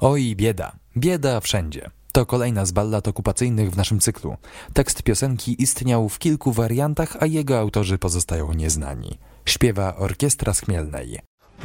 Oj, bieda, bieda wszędzie. To kolejna z ballad okupacyjnych w naszym cyklu. Tekst piosenki istniał w kilku wariantach, a jego autorzy pozostają nieznani. Śpiewa Orkiestra z Chmielnej.